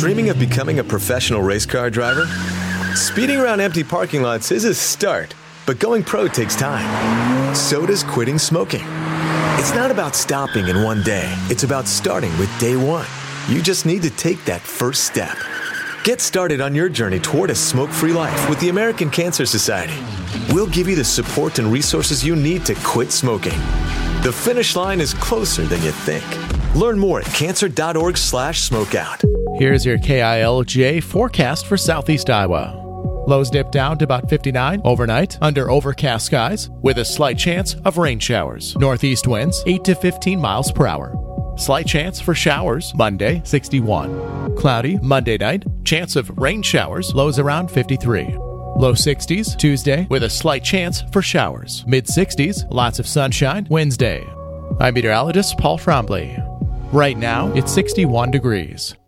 Dreaming of becoming a professional race car driver? Speeding around empty parking lots is a start, but going pro takes time. So does quitting smoking. It's not about stopping in one day. It's about starting with day one. You just need to take that first step. Get started on your journey toward a smoke-free life with the American Cancer Society. We'll give you the support and resources you need to quit smoking. The finish line is closer than you think. Learn more at cancer.org/smokeout. Here's your KILJ forecast for Southeast Iowa. Lows dip down to about 59 overnight under overcast skies with a slight chance of rain showers. Northeast winds 8 to 15 miles per hour. Slight chance for showers Monday, 61. Cloudy Monday night, chance of rain showers, lows around 53. Low 60s Tuesday with a slight chance for showers. Mid 60s, lots of sunshine Wednesday. I'm meteorologist Paul Trombley. Right now, it's 61 degrees.